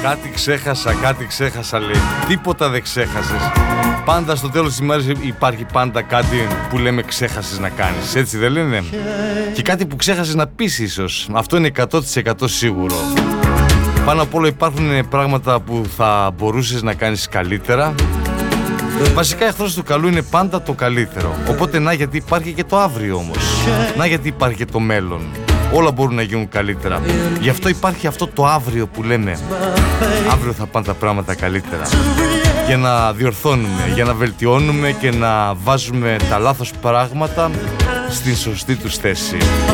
Κάτι ξέχασα λέει. Τίποτα δεν ξέχασες. Πάντα στο τέλος της ημέρας υπάρχει πάντα κάτι που λέμε ξέχασες να κάνεις. Έτσι δεν λένε? Και κάτι που ξέχασες να πεις ίσως. Αυτό είναι 100% σίγουρο. Πάνω απ' όλα υπάρχουν πράγματα που θα μπορούσες να κάνεις καλύτερα. Βασικά εχθρός του καλού είναι πάντα το καλύτερο. Οπότε να γιατί υπάρχει και το αύριο όμως. Να γιατί υπάρχει και το μέλλον. Όλα μπορούν να γίνουν καλύτερα. Γι' αυτό υπάρχει αυτό το αύριο που λέμε. Αύριο θα πάνε τα πράγματα καλύτερα. Για να διορθώνουμε, για να βελτιώνουμε και να βάζουμε τα λάθος πράγματα στην σωστή τους θέση.